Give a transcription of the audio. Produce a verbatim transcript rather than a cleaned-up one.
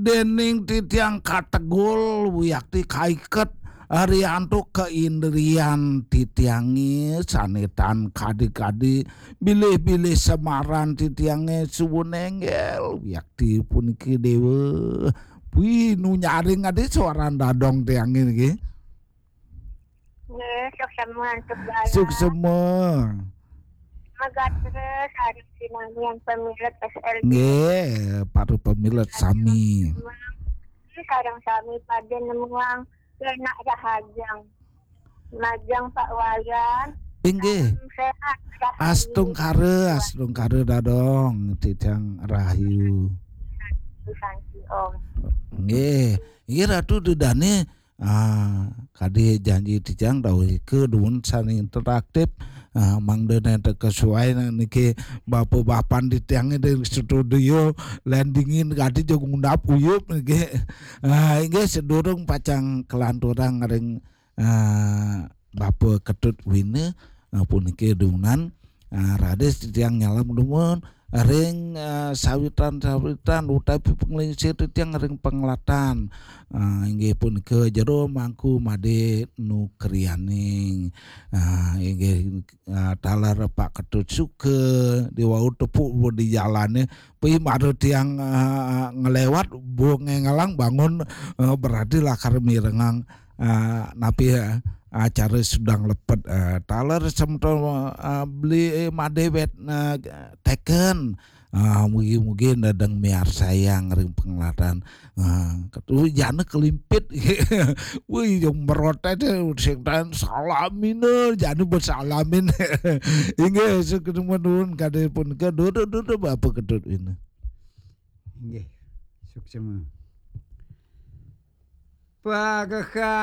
dening titiang kategol wiyakti kaiket Arianto keindrian titiangi sanetan kadi-kadi bilih-bilih semaran titiange suwunenggel wiyakti puniki dewe wi nu nyaring ade suara dadong tiang iki nggih sok sampean segala suk semua magatres hari sinanian pemilet S L B nggih para pemilet sami sareng sami pada nemuang enak rahajang majang Pak Wayan inggih sehat astung kare astung kare dadong titiang rahayu santi om nggih iki ratu dudane ah kadi janji tijang dawuh ke duun sani interaktif ah mangdene kesuai niki bapak-bapan di tiange di studio landingin kadi jog ngundap uyup niki ah inggih sedurung pacang kelanturang ring ah bapak ketut wine puniki dunan ah rades titiang nyalam dumun ring uh, sawitan-sawitan utawi penglingsir titiang ring penglatan uh, inggih pun ke jero mangku made nu krianing uh, inggih uh, talar Pak Ketut suke di wau tepuk di jalane pi madu tiang uh, ngelewat bu ngelang bangun uh, berarti lakar mirengang uh, napi uh, acara sedang lepet uh, taler semtol uh, beli madewet uh, teken uh, mugi-mugi dadang miar sayang ring penglatan uh, ketu jana kelimpit wih yang merotet sektan salamin jana bersalamin inggih seketemu nuhun kade pun kedodo-dodo bapak kedut ini inggih suksema Pak